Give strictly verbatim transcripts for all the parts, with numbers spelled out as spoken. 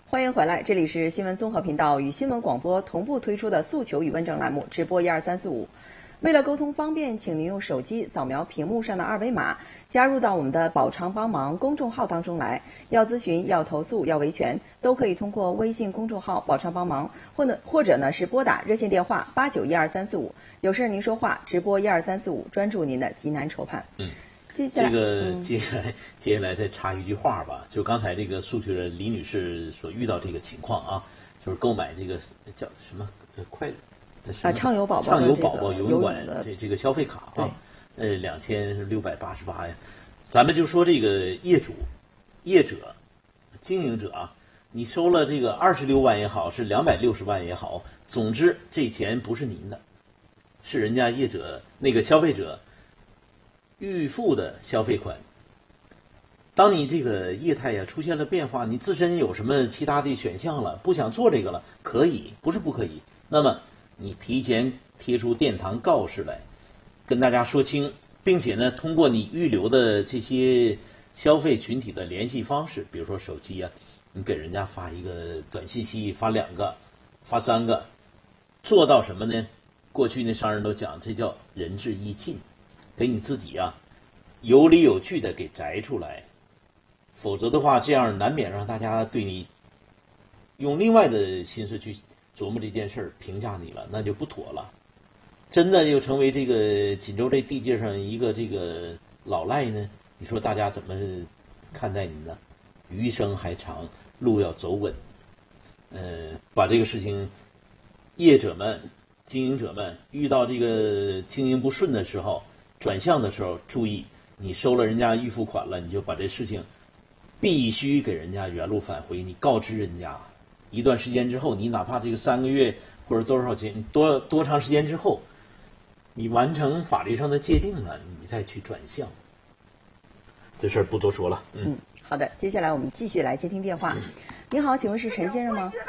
欢迎回来，这里是新闻综合频道与新闻广播同步推出的诉求与问政栏目，直播一二三四五。为了沟通方便，请您用手机扫描屏幕上的二维码，加入到我们的宝昌帮忙公众号当中来。要咨询、要投诉、要维权，都可以通过微信公众号宝昌帮忙，或者或者呢是拨打热线电话八九一二三四五。有事您说话，直播一二三四五，专注您的急难愁盼。 嗯。 接下来， 这个嗯、 接下来接下来再插一句话吧，就刚才这个诉求人李女士所遇到这个情况啊，就是购买这个叫什么呃快啊畅游宝宝畅游宝宝游泳泳馆的这这个消费卡啊，呃两千六百八十八呀，咱们就说这个业主、业者、经营者啊，你收了这个二十六万也好，是两百六十万也好，总之这钱不是您的，是人家业者那个消费者预付的消费款。当你这个业态呀出现了变化，你自身有什么其他的选项了，不想做这个了，可以，不是不可以。那么你提前贴出殿堂告示来，跟大家说清，并且呢，通过你预留的这些消费群体的联系方式，比如说手机啊，你给人家发一个短信息，发两个，发三个，做到什么呢？过去那商人都讲，这叫仁至义尽。给你自己啊，有理有据的给摘出来，否则的话，这样难免让大家对你用另外的心思去琢磨这件事儿，评价你了，那就不妥了。真的又成为这个锦州这地界上一个这个老赖呢？你说大家怎么看待你呢？余生还长，路要走稳。呃，把这个事情，业者们、经营者们遇到这个经营不顺的时候，转向的时候注意，你收了人家预付款了，你就把这事情必须给人家原路返回，你告知人家。一段时间之后，你哪怕这个三个月或者多少钱多多长时间之后，你完成法律上的界定了，你再去转向。这事儿不多说了。嗯， 嗯好的，接下来我们继续来接听电话。嗯、你好，请问是陈先生吗？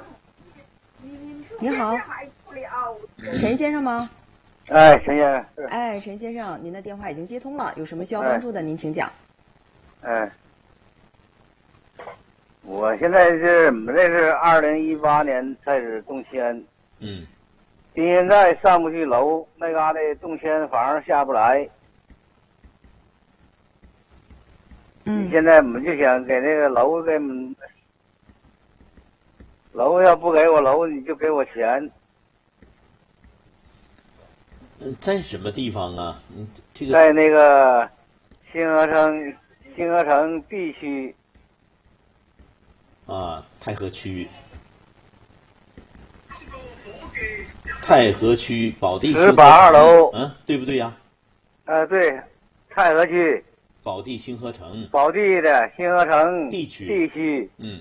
你好，陈先生吗？ 哎，陈先生。 哎，陈先生，您的电话已经接通了，有什么需要帮助的，您请讲。 哎，我现在是我们这是二零一八年开始动迁， 嗯， 现在上不去楼，那嘎达动迁房下不来。 嗯， 现在我们就想给那个楼给楼，要不给我楼，你就给我钱。 在什么地方啊？你这个在那个兴和城兴和城 B 区啊，太和区，太和区保地十八二楼， 嗯，对不对呀？ 呃，对，太和区保地兴和城保地的兴和城 D 区 D 区， 嗯。